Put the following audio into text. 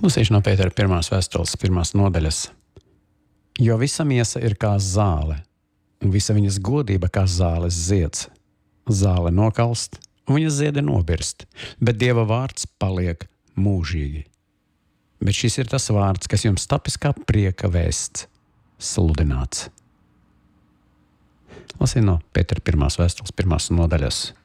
Lasīšu no Pētera 1. vēstules 1. nodaļas. Jo visa miesa ir kā zāle, un visa viņas godība kā zāles zieds. Zāle nokalst, un viņas ziedi nobirst, bet Dieva vārds paliek mūžīgi. Bet šis ir tas vārds, kas jums tapis kā prieka vēsts, sludināts. Lasīju no Pētera 1. vēstules 1. nodaļas.